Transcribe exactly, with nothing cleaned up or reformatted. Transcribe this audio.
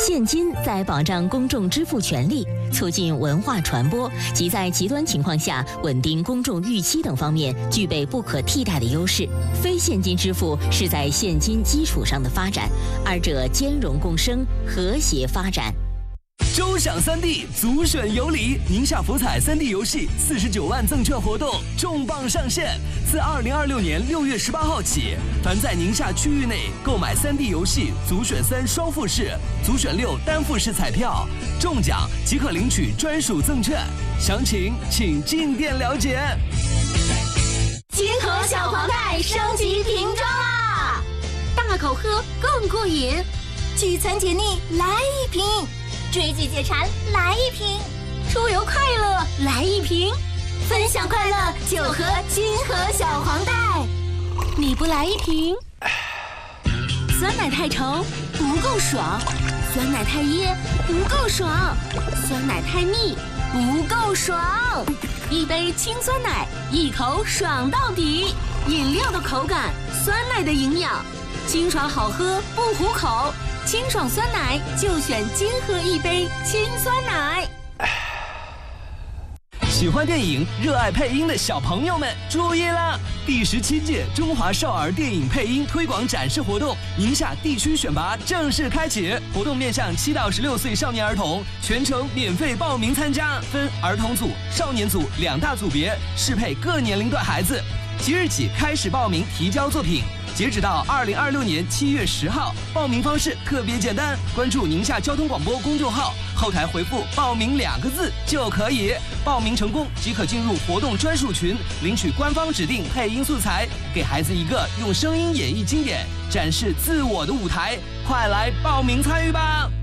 现金在保障公众支付权利、促进文化传播及在极端情况下稳定公众预期等方面具备不可替代的优势。非现金支付是在现金基础上的发展，二者兼容共生，和谐发展。 周享三 D 足选有礼，宁夏福彩三 D 游戏四十九万赠券活动重磅上线，自二零二六年六月十八号起，凡在宁夏区域内购买三 D 游戏足选三双复式、足选六单复式彩票，中奖即可领取专属赠券。详情请进店了解。 金河小黄袋升级瓶装啦！大口喝更过瘾，聚餐解腻来一瓶。追剧解馋来一瓶，出游快乐来一瓶，分享快乐就喝金河小黄袋。你不来一瓶，酸奶太稠不够爽，酸奶太噎不够爽，酸奶太腻不够爽。一杯清酸奶，一口爽到底。饮料的口感，酸奶的营养，清爽好喝不糊口。清爽酸奶就选金河一杯清酸奶。 喜欢电影、热爱配音的小朋友们注意了！第十七届中华少儿电影配音推广展示活动宁夏地区选拔正式开启，活动面向七到十六岁少年儿童，全程免费报名参加，分儿童组、少年组两大组别，适配各年龄段孩子。即日起开始报名提交作品，截止到二零二六年七月十号。报名方式特别简单，关注宁夏交通广播公众号，后台回复“报名”两个字就可以。报名成功即可进入活动专属群，领取官方指定配音素材，给孩子一个用声音演绎经典、展示自我的舞台。快来报名参与吧！